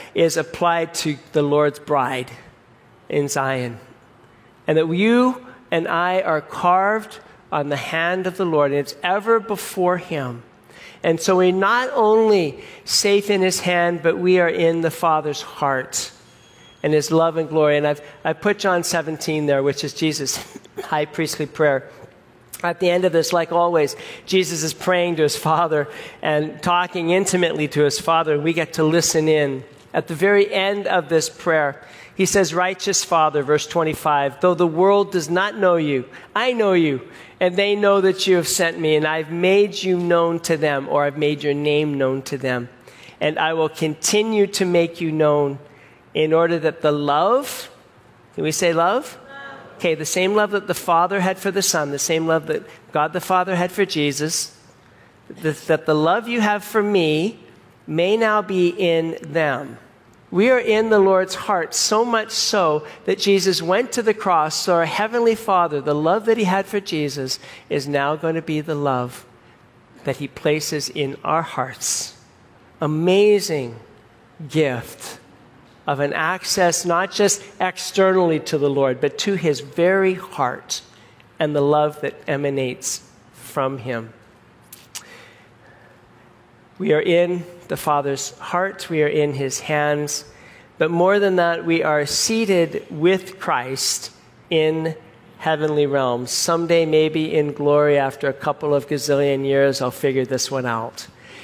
is applied to the Lord's bride in Zion. And that you and I are carved on the hand of the Lord, and it's ever before him. And so we're not only safe in his hand, but we are in the Father's heart and his love and glory. And I've put John 17 there, which is Jesus' high priestly prayer. At the end of this, like always, Jesus is praying to his Father and talking intimately to his Father, and we get to listen in. At the very end of this prayer, he says, "Righteous Father," verse 25, "though the world does not know you, I know you, and they know that you have sent me, and I've made you known to them," or I've made your name known to them, "and I will continue to make you known in order that the love," can we say love? Okay, the same love that the Father had for the Son, the same love that God the Father had for Jesus, that the love you have for me may now be in them. We are in the Lord's heart, so much so that Jesus went to the cross, so our Heavenly Father, the love that he had for Jesus, is now going to be the love that he places in our hearts. Amazing gift of an access not just externally to the Lord, but to his very heart and the love that emanates from him. We are in the Father's heart, we are in his hands, but more than that, we are seated with Christ in heavenly realms. Someday, maybe in glory, after a couple of gazillion years, I'll figure this one out.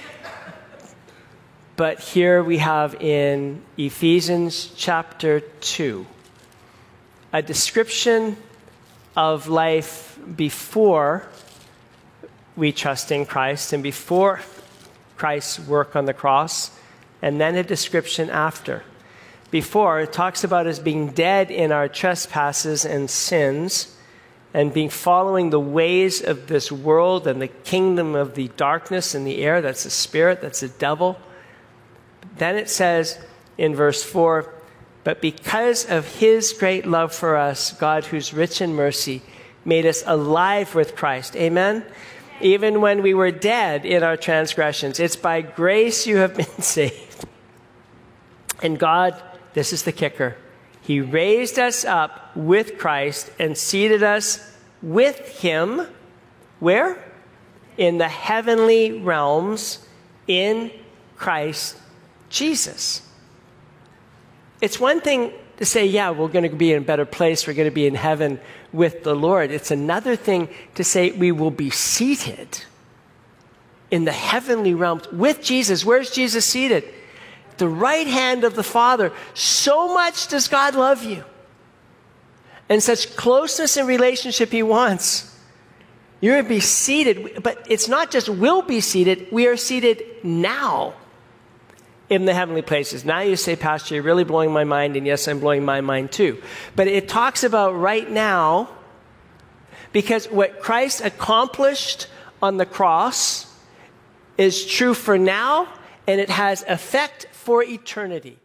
But here we have in Ephesians chapter 2 a description of life before we trust in Christ and before Christ's work on the cross, and then a description after. Before, it talks about us being dead in our trespasses and sins and following the ways of this world and the kingdom of the darkness in the air. That's the spirit, that's the devil. Then it says in verse 4, "But because of his great love for us, God, who's rich in mercy, made us alive with Christ." Amen? Even when we were dead in our transgressions. It's by grace you have been saved. And God, this is the kicker, he raised us up with Christ and seated us with him. Where? In the heavenly realms in Christ Jesus. It's one thing to say, yeah, we're going to be in a better place, we're going to be in heaven with the Lord. It's another thing to say we will be seated in the heavenly realms with Jesus. Where's Jesus seated? The right hand of the Father. So much does God love you. And such closeness and relationship he wants. You're going to be seated, but it's not just will be seated, we are seated now in the heavenly places. Now you say, "Pastor, you're really blowing my mind," and yes, I'm blowing my mind too. But it talks about right now, because what Christ accomplished on the cross is true for now, and it has effect for eternity.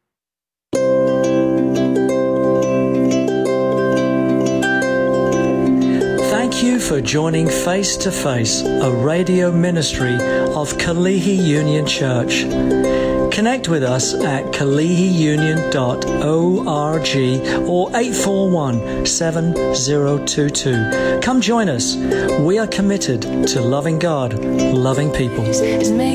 Thank you for joining Face to Face, a radio ministry of Kalihi Union Church. Connect with us at kalihiunion.org or 841-7022. Come join us. We are committed to loving God, loving people.